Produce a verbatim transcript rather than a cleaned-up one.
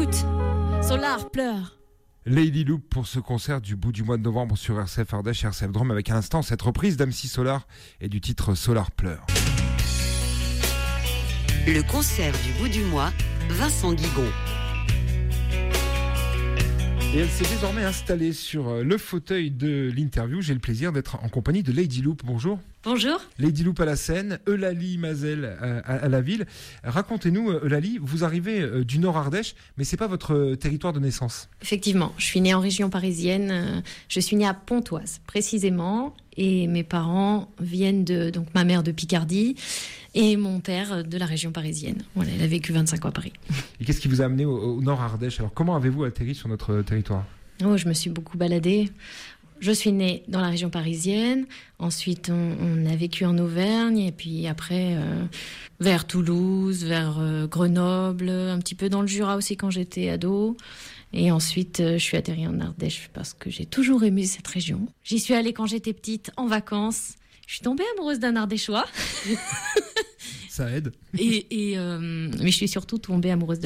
Écoute, Solar pleure. Lady Loop pour ce concert du bout du mois de novembre sur R C F Ardèche et R C F Drôme avec à l'instant cette reprise d'M C Solar et du titre Solar pleure. Le concert du bout du mois, Vincent Guigon. Et elle s'est désormais installée sur le fauteuil de l'interview. J'ai le plaisir d'être en compagnie de Lady Loop. Bonjour. Bonjour. Lady Loop à la scène, Eulalie Mazel à, à, à la ville. Racontez-nous, Eulalie, vous arrivez du Nord Ardèche, mais c'est pas votre territoire de naissance. Effectivement, je suis née en région parisienne. Je suis née à Pontoise, précisément. Et mes parents viennent de, donc ma mère de Picardie et mon père de la région parisienne. Voilà, il a vécu vingt-cinq ans à Paris. Et qu'est-ce qui vous a amené au, au Nord Ardèche ? Alors, comment avez-vous atterri sur notre territoire ? Oh, je me suis beaucoup baladée. Je suis née dans la région parisienne. Ensuite, on, on a vécu en Auvergne. Et puis après, euh, vers Toulouse, vers euh, Grenoble, un petit peu dans le Jura aussi quand j'étais ado. Et ensuite, euh, je suis atterrie en Ardèche parce que j'ai toujours aimé cette région. J'y suis allée quand j'étais petite, en vacances. Je suis tombée amoureuse d'un Ardéchois. Ça aide. Et, et euh, mais je suis surtout tombée amoureuse de